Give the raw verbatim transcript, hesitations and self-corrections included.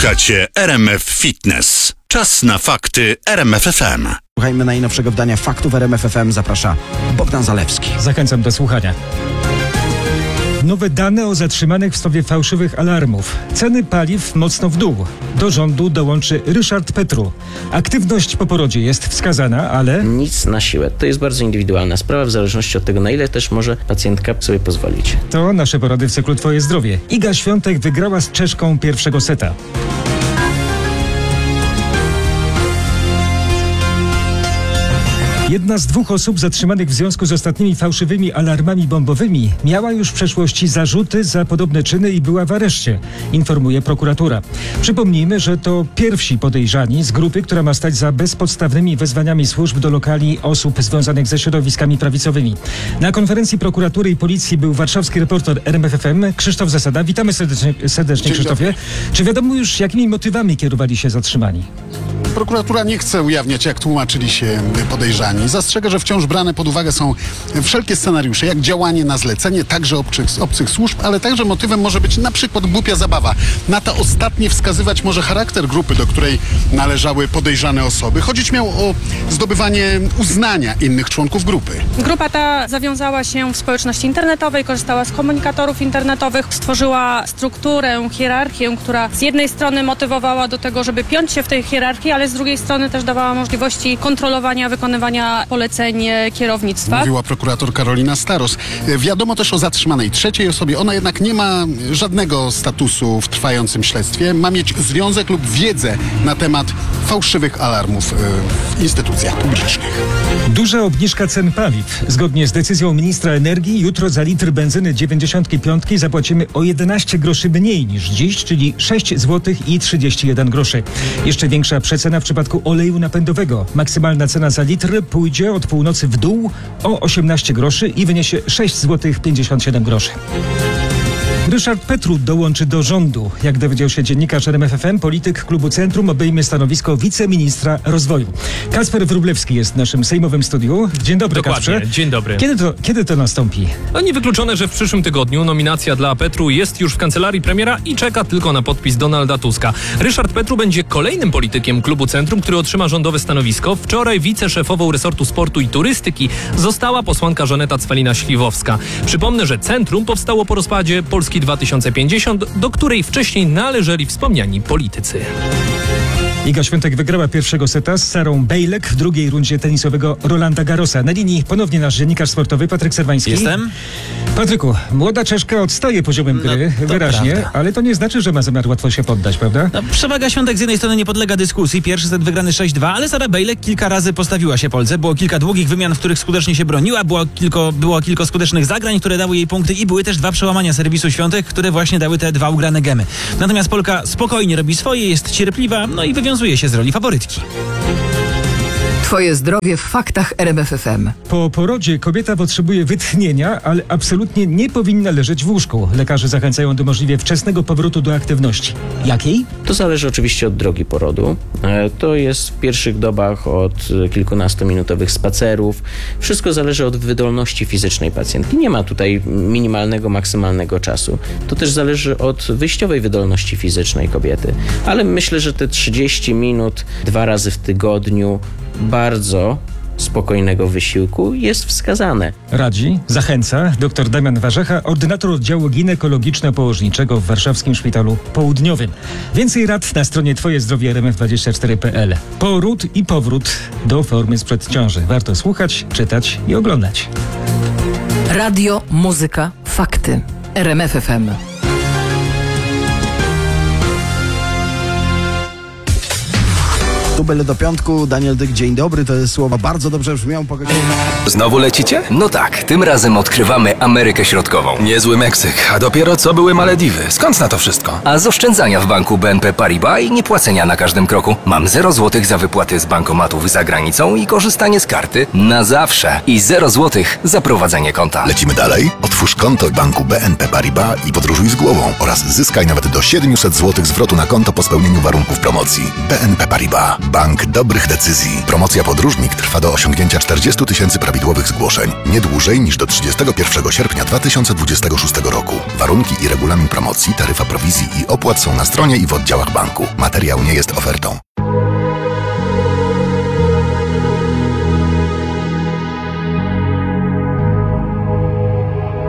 Słuchacie R M F Fitness. Czas na fakty R M F F M. Słuchajmy najnowszego wydania Faktów R M F F M. Zaprasza Bogdan Zalewski. Zachęcam do słuchania. Nowe dane o zatrzymanych w sprawie fałszywych alarmów. Ceny paliw mocno w dół. Do rządu dołączy Ryszard Petru. Aktywność po porodzie jest wskazana, ale... Nic na siłę. To jest bardzo indywidualna sprawa, w zależności od tego, na ile też może pacjentka sobie pozwolić. To nasze porady w cyklu Twoje zdrowie. Iga Świątek wygrała z Czeszką pierwszego seta. Jedna z dwóch osób zatrzymanych w związku z ostatnimi fałszywymi alarmami bombowymi miała już w przeszłości zarzuty za podobne czyny i była w areszcie, informuje prokuratura. Przypomnijmy, że to pierwsi podejrzani z grupy, która ma stać za bezpodstawnymi wezwaniami służb do lokali osób związanych ze środowiskami prawicowymi. Na konferencji prokuratury i policji był warszawski reporter R M F F M Krzysztof Zasada. Witamy serdecznie, serdecznie Krzysztofie. Czy wiadomo już, jakimi motywami kierowali się zatrzymani? Prokuratura nie chce ujawniać, jak tłumaczyli się podejrzani. Zastrzega, że wciąż brane pod uwagę są wszelkie scenariusze, jak działanie na zlecenie, także obcych, obcych służb, ale także motywem może być na przykład głupia zabawa. Na to ostatnie wskazywać może charakter grupy, do której należały podejrzane osoby. Chodzić miało o zdobywanie uznania innych członków grupy. Grupa ta zawiązała się w społeczności internetowej, korzystała z komunikatorów internetowych, stworzyła strukturę, hierarchię, która z jednej strony motywowała do tego, żeby piąć się w tej hierarchii, ale z drugiej strony też dawała możliwości kontrolowania, wykonywania poleceń kierownictwa. Mówiła prokurator Karolina Staros. Wiadomo też o zatrzymanej trzeciej osobie. Ona jednak nie ma żadnego statusu w trwającym śledztwie. Ma mieć związek lub wiedzę na temat fałszywych alarmów w instytucjach publicznych. Duża obniżka cen paliw. Zgodnie z decyzją ministra energii jutro za litr benzyny dziewięćdziesiątki piątki zapłacimy o jedenaście groszy mniej niż dziś, czyli sześć złotych i trzydzieści jeden groszy. Jeszcze większa przecena w przypadku oleju napędowego. Maksymalna cena za litr pójdzie od północy w dół o osiemnaście groszy i wyniesie sześć złotych pięćdziesiąt siedem groszy. Ryszard Petru dołączy do rządu. Jak dowiedział się dziennikarz R M F F M, polityk klubu Centrum obejmie stanowisko wiceministra rozwoju. Kacper Wróblewski jest w naszym sejmowym studiu. Dzień dobry, Dokładnie, Kacprze. dzień dobry. Kiedy to, kiedy to nastąpi? No niewykluczone, że w przyszłym tygodniu nominacja dla Petru jest już w kancelarii premiera i czeka tylko na podpis Donalda Tuska. Ryszard Petru będzie kolejnym politykiem klubu Centrum, który otrzyma rządowe stanowisko. Wczoraj wiceszefową resortu sportu i turystyki została posłanka Żaneta Cwalina-Śliwowska. Przypomnę, że Centrum powstało po rozpadzie Polski dwa tysiące pięćdziesiąt, do której wcześniej należeli wspomniani politycy. Iga Świątek wygrała pierwszego seta z Sarą Bejlek w drugiej rundzie tenisowego Rolanda Garrosa. Na linii ponownie nasz dziennikarz sportowy Patryk Serwański. Jestem. Patryku, młoda Czeszka odstaje poziomem gry No, wyraźnie, prawda. ale to nie znaczy, że ma zamiar łatwo się poddać, prawda? No, przewaga Świątek z jednej strony nie podlega dyskusji. Pierwszy set wygrany sześć dwa, ale Sara Bejlek kilka razy postawiła się Polce. Było kilka długich wymian, w których skutecznie się broniła. Było kilko, było kilka skutecznych zagrań, które dały jej punkty i były też dwa przełamania serwisu Świątek, które właśnie dały te dwa ugrane gemy. Natomiast Polka spokojnie robi swoje, jest cierpliwa, no i wywiązuje się z roli faworytki. Twoje zdrowie w faktach R M F F M. Po porodzie kobieta potrzebuje wytchnienia, ale absolutnie nie powinna leżeć w łóżku. Lekarze zachęcają do możliwie wczesnego powrotu do aktywności. Jakiej? To zależy oczywiście od drogi porodu. E, To jest w pierwszych dobach od kilkunastominutowych spacerów. Wszystko zależy od wydolności fizycznej pacjentki. Nie ma tutaj minimalnego, maksymalnego czasu. To też zależy od wyjściowej wydolności fizycznej kobiety. Ale myślę, że te trzydzieści minut dwa razy w tygodniu bardzo spokojnego wysiłku jest wskazane. Radzi, zachęca dr Damian Warzecha, ordynator oddziału ginekologiczno-położniczego w warszawskim szpitalu południowym. Więcej rad na stronie twoje zdrowie r m f dwadzieścia cztery kropka p l. Poród i powrót do formy sprzed ciąży. Warto słuchać, czytać i oglądać. Radio, muzyka, fakty. R M F F M. Tubel do piątku, Daniel Dyk, dzień dobry, to jest słowa bardzo dobrze brzmią po godzinie. Znowu lecicie? No tak, tym razem odkrywamy Amerykę Środkową. Niezły Meksyk, a dopiero co były Malediwy. Skąd na to wszystko? A z oszczędzania w banku B N P Paribas i niepłacenia na każdym kroku. Mam zero złotych za wypłaty z bankomatów za granicą i korzystanie z karty na zawsze. I zero złotych za prowadzenie konta. Lecimy dalej? Otwórz konto w banku B N P Paribas i podróżuj z głową oraz zyskaj nawet do siedemset złotych zwrotu na konto po spełnieniu warunków promocji. B N P Paribas. Bank dobrych decyzji. Promocja Podróżnik trwa do osiągnięcia czterdziestu tysięcy prawidłowych zgłoszeń. Nie dłużej niż do trzydziestego pierwszego sierpnia dwa tysiące dwudziestego szóstego roku. Warunki i regulamin promocji, taryfa prowizji i opłat są na stronie i w oddziałach banku. Materiał nie jest ofertą.